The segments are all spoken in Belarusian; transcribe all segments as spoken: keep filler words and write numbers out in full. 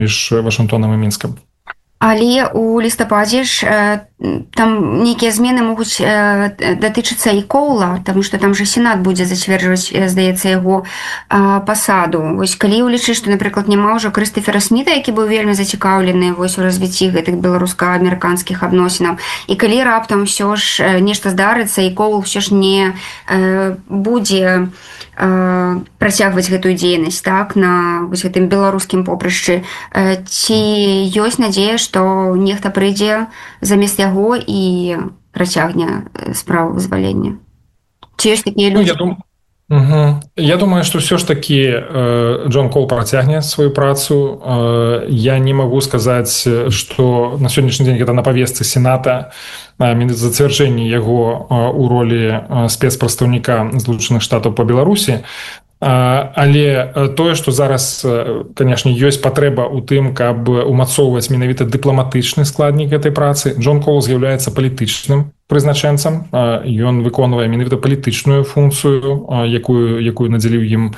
між Вашынгтонам і Мінскам. Але у лістападзе ж там нейкія змены могуць датычыцца і Коула, таму што там жа Сенат будзе зацверджваць, здаецца, яго пасаду. Вось калі ўлічыць, што, напрыклад, няма ўжо Крыстафера Сміта, які быў вельмі зацікаўлены вось у развіцці гэтых беларуска-амерыканскіх адносінаў, і калі раптам ўсё ж нешта здарыцца, і Коул ўсё ж не будзе працягваць гэтую дзейнасць, так, на вось гэтым беларускім попрышчы, ці ёсць надзея, што нехта прыйдзе замест яго і працягне справу вызвалення? Ці ёсць такія людзі? Ну, я, дум... угу. я думаю, што ўсё ж такі э, Джон Коул працягне сваю працу. Э, я не магу сказаць, што на сённяшні дзень гэта на павестцы Сената, зацвярджэнне яго у ролі спецпрадстаўніка Злучаных Штатаў па Беларусі. Але тое, што зараз, канешне, ёсць патрэба ў тым, каб умацоўваць менавіта дыпламатычны складнік гэтай працы. Джон Коул з'яўляецца палітычным прызначэнцам. Ён выконвае менавіта палітычную функцыю, якую, якую надзяліў ім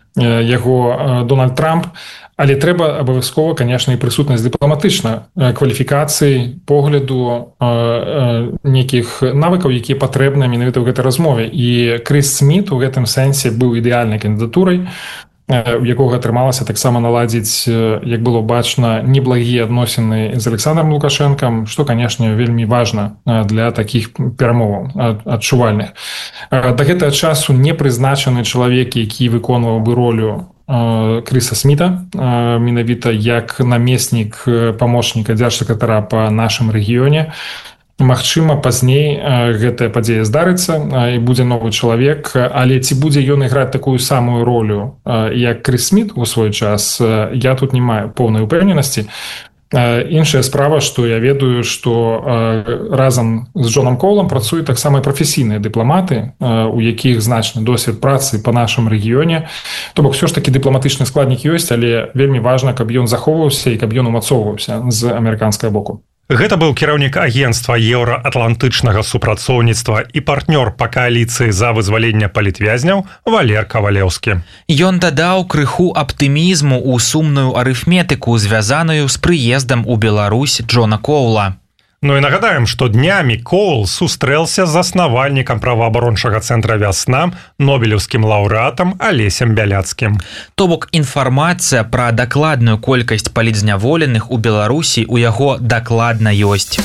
яго Дональд Трамп. Але трэба абавязкова, канешне, і прысутнасць дыпламатычна кваліфікацыі, погляду, нейкіх навыкаў, якія патрэбныя менавіта ў гэтай размове. І Крыс Сміт у гэтым сэнсе быў ідэальнай кандыдатурай, у якога атрымалася таксама наладзіць, як было бачна, неблагія адносіны з Александром Лукашэнкам, што, канешне, вельмі важна для такіх перамоваў адчувальных. Да гэтага часу не прызначаны чалавек, які выконваў бы ролю Крыса Сміта, менавіта як намеснік памочніка дзяржсакратара па нашым рэгіёне. Магчыма, пазней гэтая падзея здарыцца і будзе новы чалавек, але ці будзе ён іграць такую самую ролю, як Крыс Сміт у свой час, я тут не маю поўнай упэўненасці. Іншая справа, што я ведаю, што разам з Джонам Коулам працуюць таксама і прафесійныя дыпламаты, у якіх значны досвед працы па нашым рэгіёне. То бок, ўсё ж такі дыпламатычны складнік ёсць, але вельмі важна, каб ён захоўваўся і каб ён умацоўваўся з амерыканскага боку. Гэта быў кіраўнік агенцтва еўраатлантычнага супрацоўніцтва і партнёр па кааліцыі за вызваленне палітвязняў Валер Кавалеўскі. Ён дадаў крыху аптымізму ў сумную арыфметыку, звязаную з прыездам у Беларусь Джона Коула. Ну і нагадаем, што днямі Коул сустрэлся з заснавальнікам праваабарончага цэнтра «Вясна», нобелеўскім лаўрэатам Алесем Бяляцкім. То бок інфармацыя пра дакладную колькасць палітзняволеных у Беларусі ў яго дакладна ёсць.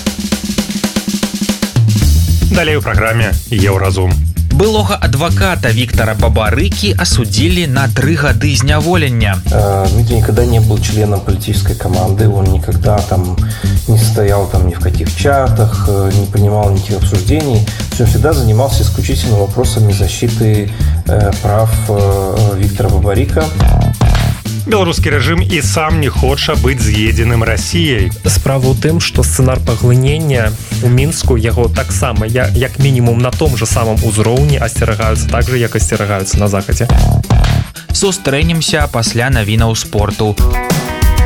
Далей у праграме «Еўразум». Былога адвоката Виктора Бабарыки осудили на три года зняволення. Дмитрий никогда не был членом политической команды, он никогда там не стоял там ни в каких чатах, не принимал никаких обсуждений. Он всегда занимался исключительно вопросами защиты э, прав э, Виктора Бабарыка. Беларускі рэжым і сам не хоча быць з'едзеным Расіяй. Справа ў тым, што сцэнар паглынення у Мінску яго таксама, як мінімум на том же самым узроўні асцерагаюцца так же, як асцерагаюцца на захадзе. Сустрэнемся пасля навінаў спорту.